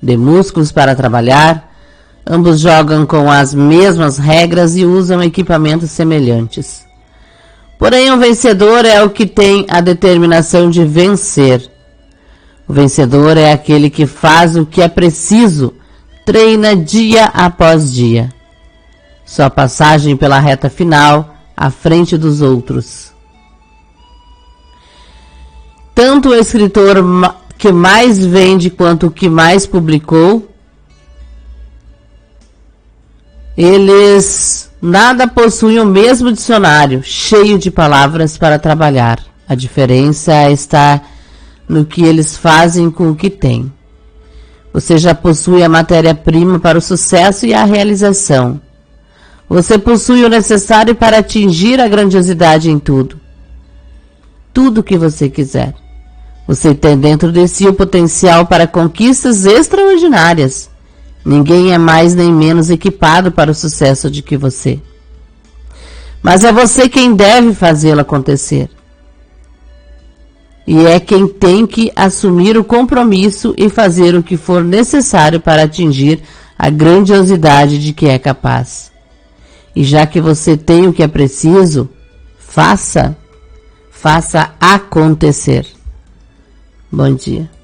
de músculos para trabalhar. Ambos jogam com as mesmas regras e usam equipamentos semelhantes. Porém, o vencedor é o que tem a determinação de vencer. O vencedor é aquele que faz o que é preciso, treina dia após dia. Sua passagem pela reta final, à frente dos outros. Tanto o escritor que mais vende quanto o que mais publicou, eles nada possuem o mesmo dicionário, cheio de palavras para trabalhar. A diferença está no que eles fazem com o que têm. Você já possui a matéria-prima para o sucesso e a realização. Você possui o necessário para atingir a grandiosidade em tudo. Tudo o que você quiser. Você tem dentro de si o potencial para conquistas extraordinárias. Ninguém é mais nem menos equipado para o sucesso do que você. Mas é você quem deve fazê-lo acontecer. E é quem tem que assumir o compromisso e fazer o que for necessário para atingir a grandiosidade de que é capaz. E já que você tem o que é preciso, faça acontecer. Bom dia.